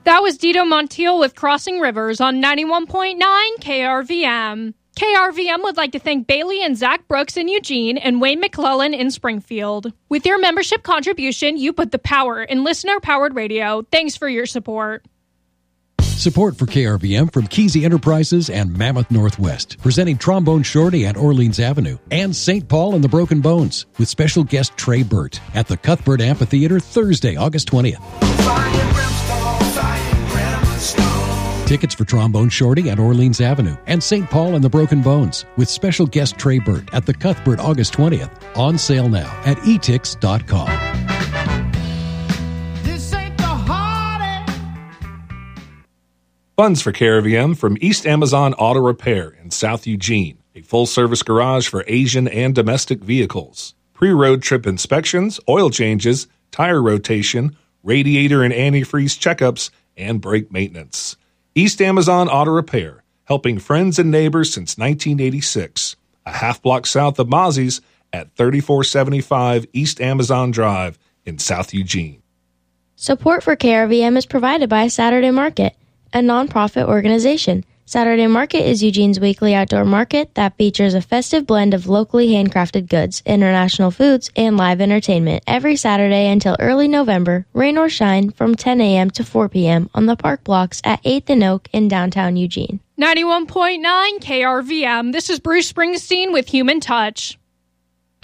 That was Dito Montiel with Crossing Rivers on 91.9 KRVM. KRVM would like to thank Bailey and Zach Brooks in Eugene and Wayne McClellan in Springfield. With your membership contribution, you put the power in listener-powered radio. Thanks for your support. Support for KRVM from Kesey Enterprises and Mammoth Northwest, presenting Trombone Shorty at Orleans Avenue and St. Paul and the Broken Bones with special guest Trey Burt at the Cuthbert Amphitheater Thursday, August 20th. Tickets for Trombone Shorty at Orleans Avenue and St. Paul and the Broken Bones with special guest Trey Burt at the Cuthbert August 20th. On sale now at etix.com. Funds for KRVM from East Amazon Auto Repair in South Eugene, a full-service garage for Asian and domestic vehicles. Pre-road trip inspections, oil changes, tire rotation, radiator and antifreeze checkups, and brake maintenance. East Amazon Auto Repair, helping friends and neighbors since 1986. A half block south of Mozzie's at 3475 East Amazon Drive in South Eugene. Support for KRVM is provided by Saturday Market, a nonprofit organization. Saturday Market is Eugene's weekly outdoor market that features a festive blend of locally handcrafted goods, international foods, and live entertainment every Saturday until early November, rain or shine, from 10 a.m. to 4 p.m. on the park blocks at 8th and Oak in downtown Eugene. 91.9 KRVM. This is Bruce Springsteen with Human Touch.